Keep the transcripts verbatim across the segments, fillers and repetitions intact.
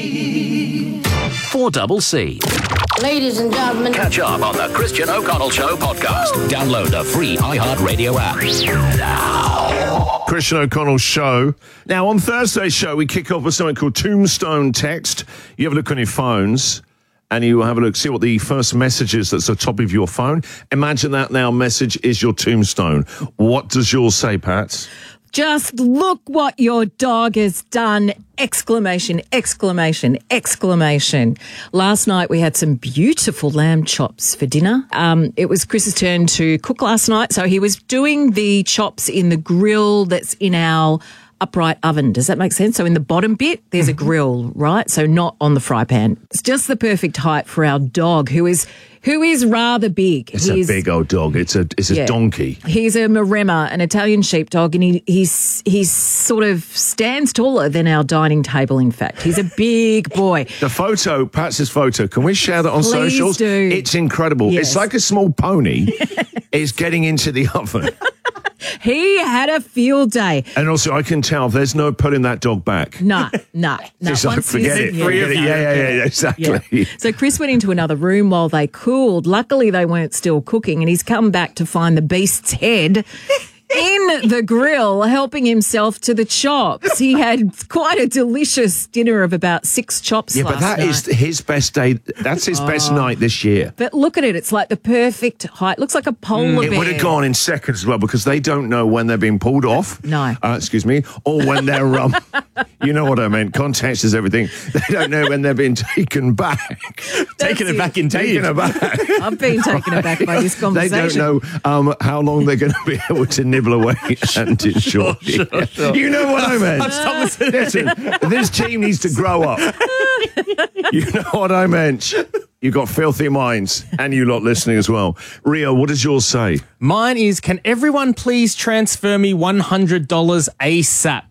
four double C. Ladies and gentlemen, Catch up on the Christian O'Connell Show podcast. Download the free iHeartRadio app now. Christian O'Connell Show. Now, on Thursday's show, we kick off with something called Tombstone Text. You have a look on your phones, and you have a look, see what the first message is that's at the top of your phone. Imagine that now message is your tombstone. What does yours say, Pat? Just look what your dog has done! Exclamation, exclamation, exclamation. Last night we had some beautiful lamb chops for dinner. Um, it was Chris's turn to cook last night, so he was doing the chops in the grill that's in our upright oven. Does that make sense? So in the bottom bit, there's a grill, right? So not on the fry pan. It's just the perfect height for our dog, who is who is rather big. It's He's, a big old dog. It's a it's a yeah. donkey. He's a Maremma, an Italian sheepdog, and he he's he's sort of stands taller than our dining table, in fact. He's a big boy. The photo, Pat's photo, can we share that on Please socials? do. It's incredible. Yes. It's like a small pony is getting into the oven. He had a field day. And also, I can tell there's no putting that dog back. No, no, no. Just like, Once forget he's- it. Forget it. Yeah, yeah, yeah, yeah, exactly. Yeah. So Chris went into another room while they cooled. Luckily, they weren't still cooking, and he's come back to find the beast's head in the grill, helping himself to the chops. He had quite a delicious dinner of about six chops Yeah, last but that night. is his best day. That's his best night this year. But look at it. It's like the perfect height. Looks like a polar It bear. would have gone in seconds as well because they don't know when they're being pulled off. No. Uh, excuse me. Or when they're, um, you know what I meant. Context is everything. They don't know when they're being taken back. Taking it it. back indeed. Taken aback. I've been taken aback by this They conversation. don't know um, how long they're going to be able to nibble away and enjoy. Sure, sure, sure. You know what I meant. I've stopped listening. Listen, this team needs to grow up. You know what I meant. You got filthy minds, and you lot listening as well. Rio, what does yours say? Mine is, can everyone please transfer me one hundred dollars ASAP?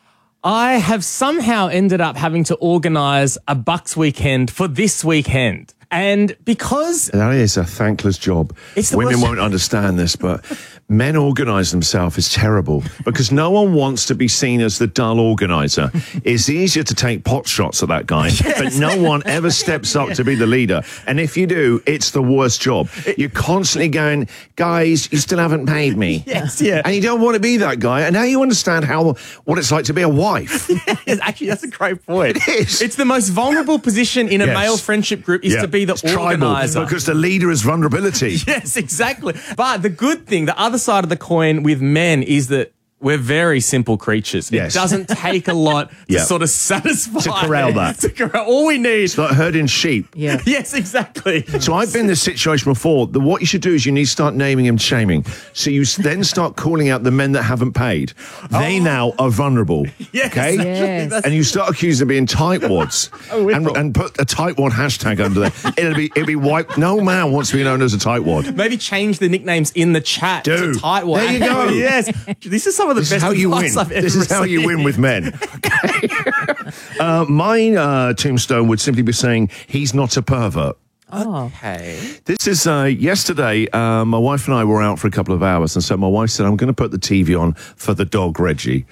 I have somehow ended up having to organise a Bucks weekend for this weekend. And because... That is a thankless job. It's the Women worst- won't understand this, but men organise themselves is terrible because no one wants to be seen as the dull organiser. It's easier to take pot shots at that guy, but no one ever steps up to be the leader. And if you do, it's the worst job. You're constantly going, guys, you still haven't paid me. Yes, yeah. And you don't want to be that guy. And now you understand how what it's like to be a wife. Yes, actually, that's a great point. It is. It's the most vulnerable position in a Yes. male friendship group is Yeah. to be the It's tribal organiser. because the leader is vulnerability. Yes, exactly. But the good thing, the other side of the coin with men is that we're very simple creatures. Yes. It doesn't take a lot to Yeah. sort of satisfy. To corral that. To corral. All we need. It's like herding sheep. Yeah. Yes, exactly. So I've been in this situation before. The, what you should do is you need to start naming and shaming. So you s- then start calling out the men that haven't paid. They now are vulnerable. Yes, Okay? actually, Yes. that's- And you start accusing them of being tightwads. Oh, and, will. and put a tightwad hashtag under there. It'll be it'll be wiped. No man wants to be known as a tightwad. Maybe change the nicknames in the chat Do. to Tightwad. There you go. Yes. This is some of the This best is how you win. advice I've ever This is how you received. win with men. Okay. uh, my uh, tombstone would simply be saying he's not a pervert. Okay. This is uh, yesterday. Uh, my wife and I were out for a couple of hours, and so my wife said, "I'm going to put the T V on for the dog, Reggie."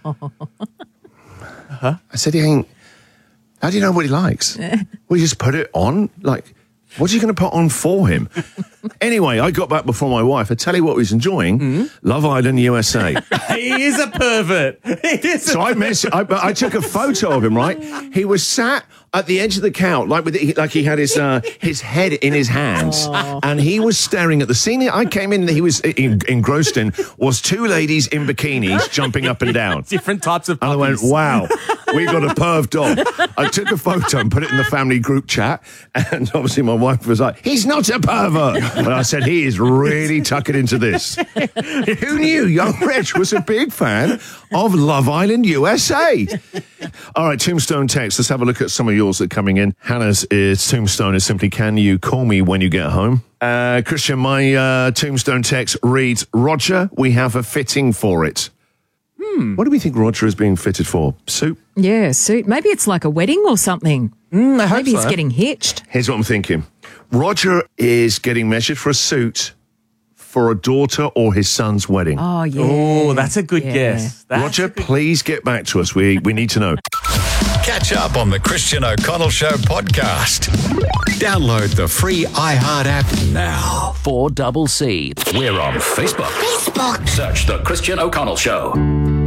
uh-huh. I said, "He ain't. How do you know what he likes? Well, you just put it on. Like, what are you going to put on for him?" Anyway, I got back before my wife. I tell you what, he was enjoying Mm-hmm. Love Island U S A. He is a pervert. He is So a I, mess, I, I took a photo of him, right? He was sat at the edge of the couch, like with like he had his uh, his head in his hands, and he was staring at the scene. I came in, he was en- engrossed in was two ladies in bikinis jumping up and down. different types of And I went, puppies. wow, we got a perv dog. I took a photo and put it in the family group chat, and obviously my wife was like, he's not a pervert. But I said, he is really tucking into this. Who knew young Reg was a big fan of Love Island U S A? All right, Tombstone text. Let's have a look at some of yours that are coming in. Hannah's is Tombstone is simply, can you call me when you get home? Uh, Christian, my uh, Tombstone text reads, Roger, we have a fitting for it. Hmm. What do we think Roger is being fitted for? Suit? Yeah, suit. Maybe it's like a wedding or something. Mm, I hope Maybe so. he's getting hitched. Here's what I'm thinking. Roger is getting measured for a suit for a daughter or his son's wedding? Oh, yeah. Oh, that's a good Yeah. guess. That's Roger, a good- please get back to us. We we need to know. Catch up on the Christian O'Connell Show podcast. Download the free iHeart app now. four C C. We're on Facebook. Facebook. Search The Christian O'Connell Show.